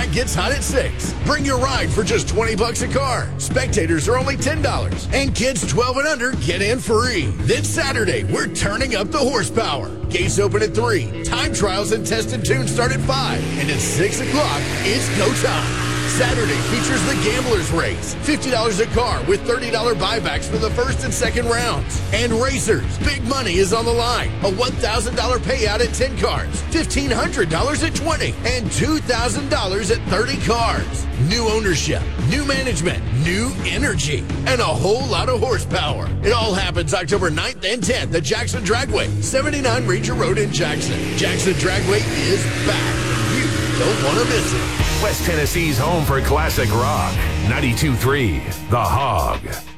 That gets hot at 6. Bring your ride for just $20 a car. Spectators are only $10. And kids 12 and under get in free. Then Saturday, we're turning up the horsepower. Gates open at 3. Time trials and tested tunes start at 5. And at 6 o'clock, it's go time. Saturday features the Gamblers Race. $50 a car with $30 buybacks for the first and second rounds. And Racers. Big money is on the line. A $1,000 payout at 10 cars. $1,500 at 20. And $2,000 at 30 cars. New ownership, new management, new energy, and a whole lot of horsepower. It all happens October 9th and 10th at Jackson Dragway, 79 Ranger Road in Jackson. Jackson Dragway is back. You don't want to miss it. West Tennessee's home for classic rock. 92.3 The Hog.